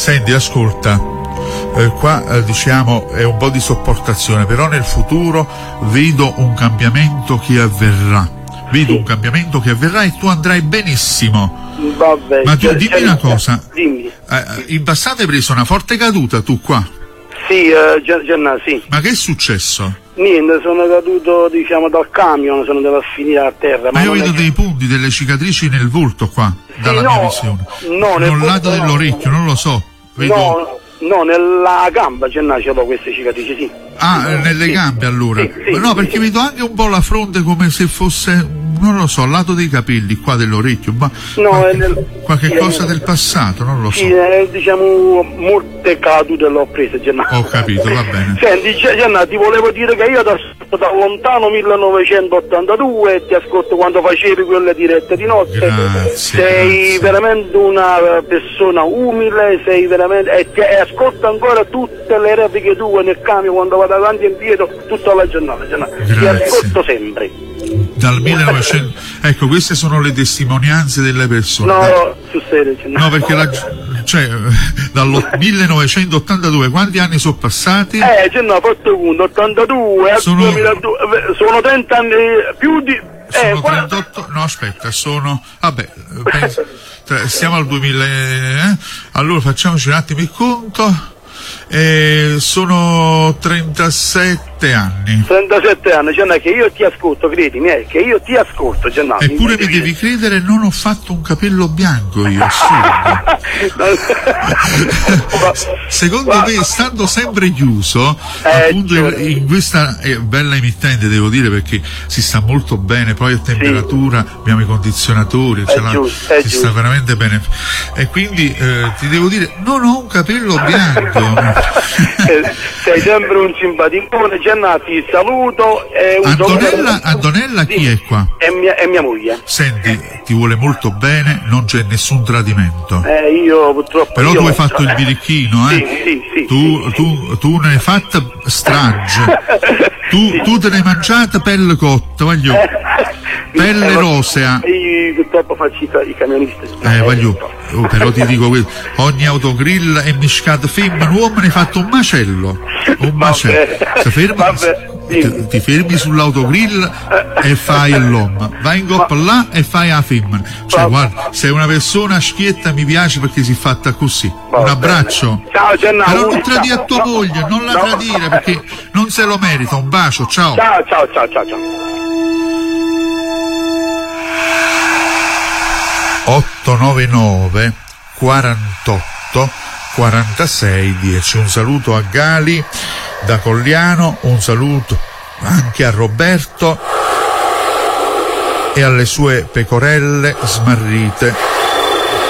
Senti, ascolta, qua diciamo è un po' di sopportazione, però nel futuro vedo un cambiamento che avverrà. Un cambiamento che avverrà e tu andrai benissimo. Vabbè, ma tu dimmi una cosa. Dimmi. In passato hai preso una forte caduta tu qua? Sì, sì. Ma che è successo? Niente, sono caduto diciamo dal camion, sono andato a finire a terra. Ma io vedo dei punti, delle cicatrici nel volto qua, dalla mia visione. No, nel lato dell'orecchio, non lo so. Vedo... No, nella gamba ce l'ho queste cicatrici, sì. Nelle gambe allora? Sì, no, perché vedo anche un po' la fronte come se fosse, non lo so, al lato dei capelli, qua dell'orecchio, qualche cosa del passato, non lo so. Sì, diciamo, molte cadute l'ho prese, Gennaro. Ho capito, va bene. Senti, Gennaro, ti volevo dire che io ti ascolto da lontano 1982 e ti ascolto quando facevi quelle dirette di notte. Grazie. Sei veramente una persona umile, sei veramente... E ascolto ancora tutte le repliche tue nel camion quando vado avanti e indietro tutta la giornata. Ti ascolto sempre. Dal 1900, ecco, queste sono le testimonianze delle persone. No, su serio. No, perché dal 1982 quanti anni sono passati? No, fatto punto, 82 al 2002, sono 30 anni più di... Sono 38, no aspetta, penso, stiamo al 2000, allora facciamoci un attimo il conto. Sono 37 anni. 37 anni, che io ti ascolto, credimi, che io ti ascolto, Gennaro. Eppure mi devi credere, non ho fatto un capello bianco io, secondo me, stando sempre chiuso, appunto in questa bella emittente, devo dire, perché si sta molto bene, poi a temperatura, abbiamo i condizionatori, si sta veramente bene. E quindi ti devo dire, non ho un capello bianco. Sei sempre un simpaticone, Gennaro, ti saluto. Antonella chi è qua? È mia moglie. Senti, ti vuole molto bene, non c'è nessun tradimento. Io purtroppo. Però tu hai fatto il birichino, Sì. Tu ne hai fatta strage. Tu te ne hai mangiata pelle cotta, voglio. Pelle rosea. Io purtroppo faccio i camionisti. Però ti dico questo, ogni autogrill è miscato femmina, uomo ne hai fatto un macello. Ti fermi sull'autogrill e fai l'uomo, vai in coppa là e fai la femmina. Guarda, sei una persona schietta, mi piace perché si è fatta così. Un abbraccio. Ciao Gennaro. Però non tradire a tua moglie, non la tradire perché non se lo merita. Un bacio, ciao. Ciao. 899 48 46 10. Un saluto a Gali da Cogliano, un saluto anche a Roberto e alle sue pecorelle smarrite.